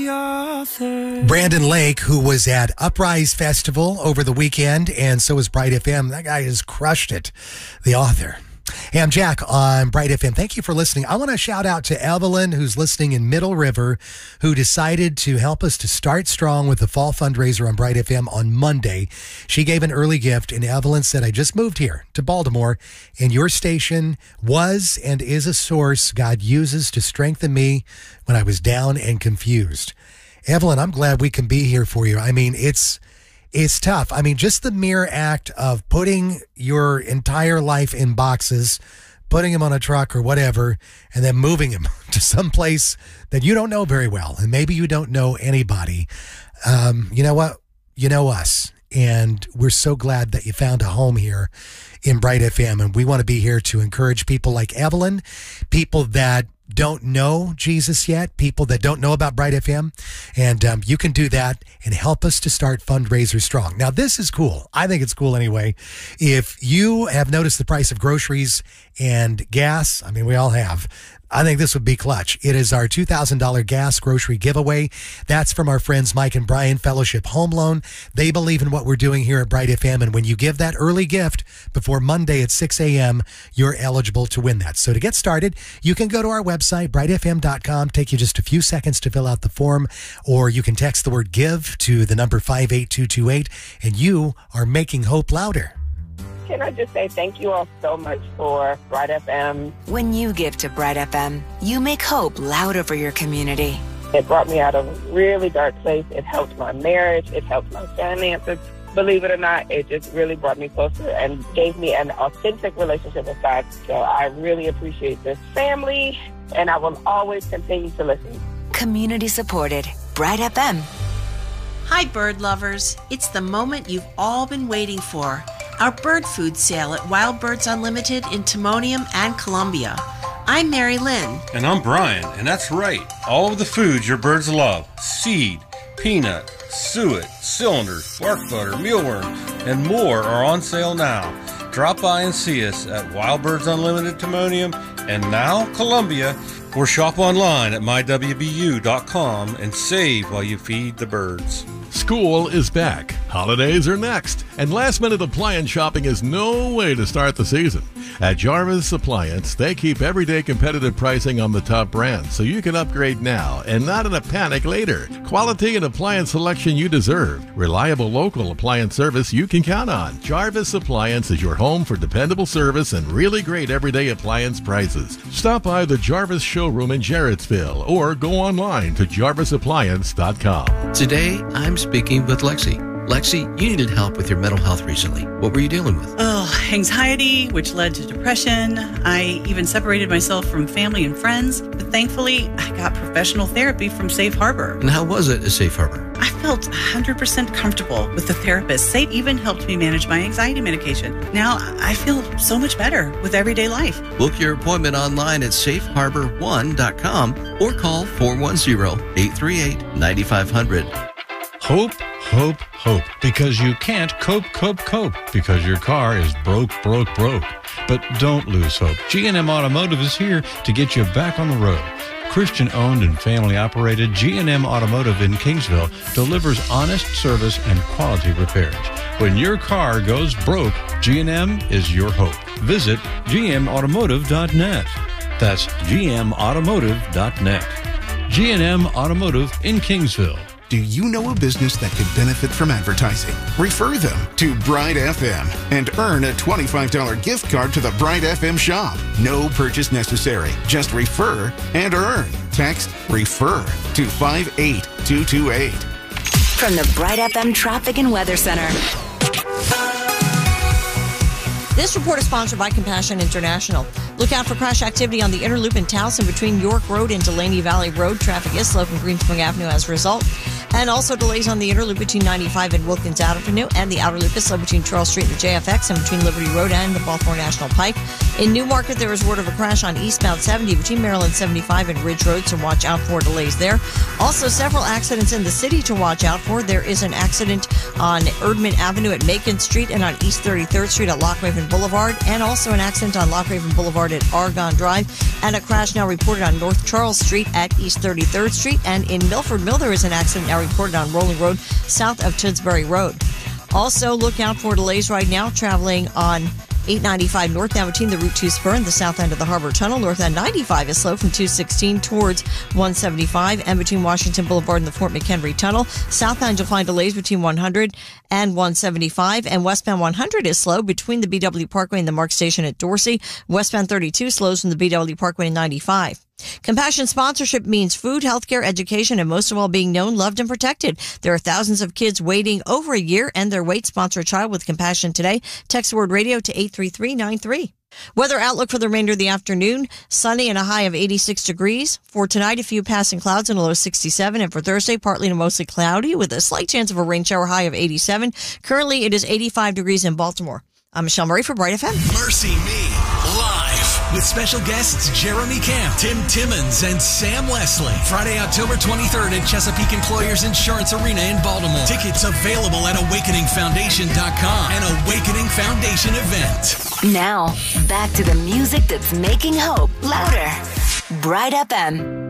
the author. Brandon Lake, who was at Uprise Festival over the weekend, and so was Bright FM. That guy has crushed it. The author. Hey, I'm Jack on Bright FM. Thank you for listening. I want to shout out to Evelyn, who's listening in Middle River, who decided to help us to start strong with the fall fundraiser on Bright FM on Monday. She gave an early gift, and Evelyn said, I just moved here to Baltimore, and your station was and is a source God uses to strengthen me when I was down and confused. Evelyn, I'm glad we can be here for you. I mean, it's tough. I mean, just the mere act of putting your entire life in boxes, putting them on a truck or whatever, and then moving them to some place that you don't know very well, and maybe you don't know anybody. You know what? You know us, and we're so glad that you found a home here in Bright FM, and we want to be here to encourage people like Evelyn, people that don't know Jesus yet, people that don't know about Bright FM, and you can do that and help us to start Fundraiser Strong. Now, this is cool. I think it's cool anyway. If you have noticed the price of groceries and gas, I mean, we all have, I think this would be clutch. It is our $2,000 gas grocery giveaway. That's from our friends Mike and Brian, Fellowship Home Loan. They believe in what we're doing here at Bright FM, and when you give that early gift before Monday at 6 a.m., you're eligible to win that. So to get started, you can go to our website, brightfm.com. Take you just a few seconds to fill out the form, or you can text the word GIVE to the number 58228, and you are making hope louder. Can I just say thank you all so much for Bright FM. When you give to Bright FM, you make hope louder for your community. It brought me out of a really dark place. It helped my marriage. It helped my finances. Believe it or not, it just really brought me closer and gave me an authentic relationship with God. So I really appreciate this family, and I will always continue to listen. Community supported. Bright FM. Hi, bird lovers. It's the moment you've all been waiting for. Our bird food sale at Wild Birds Unlimited in Timonium and Columbia. I'm Mary Lynn. And I'm Brian, and that's right. All of the foods your birds love, seed, peanut, suet, cylinders, bark butter, mealworms, and more are on sale now. Drop by and see us at Wild Birds Unlimited Timonium and now Columbia, or shop online at mywbu.com and save while you feed the birds. School is back, holidays are next, and last-minute appliance shopping is no way to start the season. At Jarvis Appliance, they keep everyday competitive pricing on the top brands, so you can upgrade now and not in a panic later. Quality and appliance selection you deserve. Reliable local appliance service you can count on. Jarvis Appliance is your home for dependable service and really great everyday appliance prices. Stop by the Jarvis showroom in Jarrettsville or go online to jarvisappliance.com. Today, I'm speaking with Lexi. Lexi, you needed help with your mental health recently. What were you dealing with? Anxiety, which led to depression. I even separated myself from family and friends. But thankfully, I got professional therapy from Safe Harbor. And how was it at Safe Harbor? I felt 100% comfortable with the therapist. Safe even helped me manage my anxiety medication. Now, I feel so much better with everyday life. Book your appointment online at safeharbor1.com or call 410-838-9500. Hope, hope, hope. Because you can't cope. Because your car is broke. But don't lose hope. G&M Automotive is here to get you back on the road. Christian-owned and family-operated G&M Automotive in Kingsville delivers honest service and quality repairs. When your car goes broke, G&M is your hope. Visit gmautomotive.net. That's gmautomotive.net. G&M Automotive in Kingsville. Do you know a business that could benefit from advertising? Refer them to Bright FM and earn a $25 gift card to the Bright FM shop. No purchase necessary. Just refer and earn. Text REFER to 58228. From the Bright FM Traffic and Weather Center. This report is sponsored by Compassion International. Look out for crash activity on the inner loop in Towson between York Road and Delaney Valley Road. Traffic is slow from Green Spring Avenue as a result. And also delays on the inner loop between 95 and Wilkins Avenue, and the outer loop is slow between Charles Street and the JFX, and between Liberty Road and the Baltimore National Pike. In Newmarket, there is word of a crash on eastbound 70 between Maryland 75 and Ridge Road, so watch out for delays there. Also, several accidents in the city to watch out for. There is an accident on Erdman Avenue at Macon Street and on East 33rd Street at Lock-Raven Boulevard, and also an accident on Lock-Raven Boulevard at Argonne Drive, and a crash now reported on North Charles Street at East 33rd Street. And in Milford Mill, there is an accident now reported on Rolling Road south of Tewksbury Road. Also, look out for delays right now traveling on 895 north now between the Route 2 spur and the south end of the Harbor Tunnel. North end 95 is slow from 216 towards 175, and between Washington Boulevard and the Fort McHenry Tunnel. Southbound, you'll find delays between 100 and 175, and westbound 100 is slow between the BW Parkway and the Mark Station at Dorsey. Westbound 32 slows from the BW Parkway and 95. Compassion sponsorship means food, healthcare, education, and most of all, being known, loved, and protected. There are thousands of kids waiting over a year, and their wait. Sponsor a child with Compassion today. Text the word radio to 83393. Weather outlook for the remainder of the afternoon, sunny and a high of 86 degrees. For tonight, a few passing clouds and a low 67. And for Thursday, partly to mostly cloudy with a slight chance of a rain shower, high of 87. Currently, it is 85 degrees in Baltimore. I'm Michelle Murray for Bright FM. Mercy Me, live with special guests Jeremy Camp, Tim Timmons, and Sam Leslie. Friday, October 23rd at Chesapeake Employers Insurance Arena in Baltimore. Tickets available at awakeningfoundation.com. An Awakening Foundation event. Now, back to the music that's making hope louder. Bright FM.